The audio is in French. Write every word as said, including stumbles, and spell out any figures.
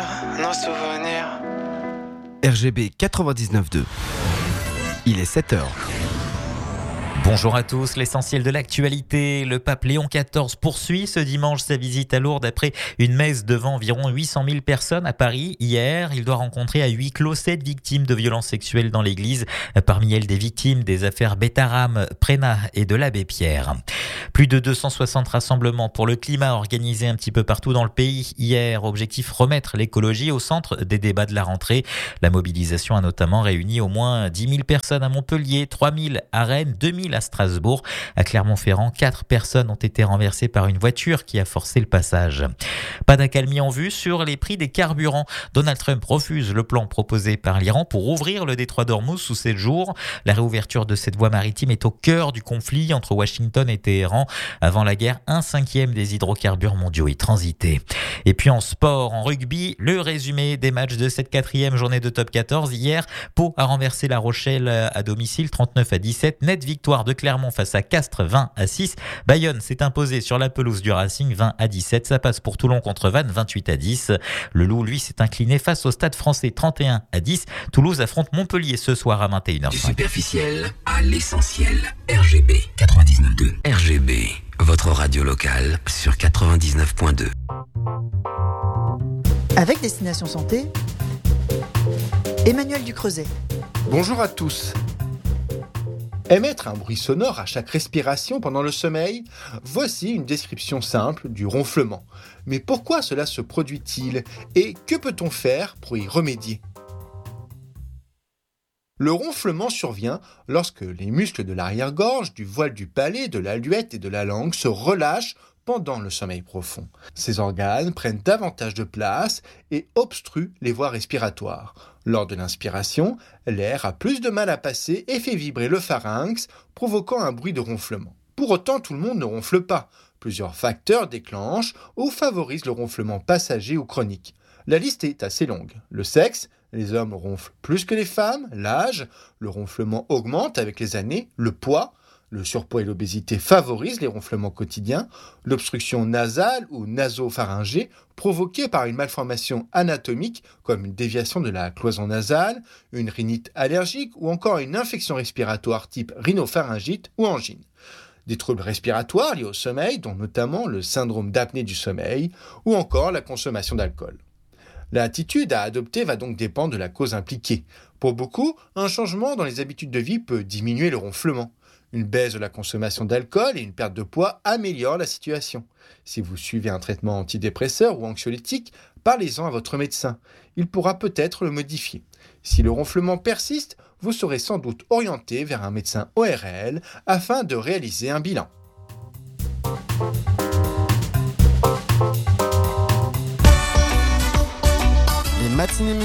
nos souvenirs. R G B quatre-vingt-dix-neuf deux. Il est sept heures. Bonjour à tous, l'essentiel de l'actualité. Le pape Léon quatorze poursuit ce dimanche sa visite à Lourdes après une messe devant environ huit cent mille personnes à Paris. Hier, il doit rencontrer à huis clos sept victimes de violences sexuelles dans l'église. Parmi elles, des victimes des affaires Betaram, Prénat et de l'abbé Pierre. Plus de deux cent soixante rassemblements pour le climat organisés un petit peu partout dans le pays. Hier, objectif remettre l'écologie au centre des débats de la rentrée. La mobilisation a notamment réuni au moins dix mille personnes à Montpellier, trois mille à Rennes, deux mille à Strasbourg. À Clermont-Ferrand, quatre personnes ont été renversées par une voiture qui a forcé le passage. Pas d'accalmie en vue sur les prix des carburants. Donald Trump refuse le plan proposé par l'Iran pour ouvrir le détroit d'Ormuz sous sept jours. La réouverture de cette voie maritime est au cœur du conflit entre Washington et Téhéran. Avant la guerre, un cinquième des hydrocarbures mondiaux y transitaient. Et puis en sport, en rugby, le résumé des matchs de cette quatrième journée de top quatorze. Hier, Pau a renversé La Rochelle à domicile, trente-neuf à dix-sept. Nette victoire de Clermont face à Castres, vingt à six. Bayonne s'est imposé sur la pelouse du Racing, vingt à dix-sept. Ça passe pour Toulon contre Vannes, vingt-huit à dix. Le Loup, lui, s'est incliné face au Stade Français, trente et un à dix. Toulouse affronte Montpellier ce soir à vingt et une heures. Du superficiel à l'essentiel. R G B quatre-vingt-dix-neuf deux. R G B, votre radio locale sur quatre-vingt-dix-neuf point deux. Avec Destination Santé, Emmanuel Ducreuset. Bonjour à tous. Émettre un bruit sonore à chaque respiration pendant le sommeil, voici une description simple du ronflement. Mais pourquoi cela se produit-il et que peut-on faire pour y remédier ? Le ronflement survient lorsque les muscles de l'arrière-gorge, du voile du palais, de la luette et de la langue se relâchent pendant le sommeil profond. Ces organes prennent davantage de place et obstruent les voies respiratoires. Lors de l'inspiration, l'air a plus de mal à passer et fait vibrer le pharynx, provoquant un bruit de ronflement. Pour autant, tout le monde ne ronfle pas. Plusieurs facteurs déclenchent ou favorisent le ronflement passager ou chronique. La liste est assez longue. Le sexe, les hommes ronflent plus que les femmes, l'âge, le ronflement augmente avec les années, le poids, le surpoids et l'obésité favorisent les ronflements quotidiens, l'obstruction nasale ou nasopharyngée provoquée par une malformation anatomique comme une déviation de la cloison nasale, une rhinite allergique ou encore une infection respiratoire type rhinopharyngite ou angine. Des troubles respiratoires liés au sommeil, dont notamment le syndrome d'apnée du sommeil ou encore la consommation d'alcool. L'attitude à adopter va donc dépendre de la cause impliquée. Pour beaucoup, un changement dans les habitudes de vie peut diminuer le ronflement. Une baisse de la consommation d'alcool et une perte de poids améliorent la situation. Si vous suivez un traitement antidépresseur ou anxiolytique, parlez-en à votre médecin. Il pourra peut-être le modifier. Si le ronflement persiste, vous serez sans doute orienté vers un médecin O R L afin de réaliser un bilan. Les matinées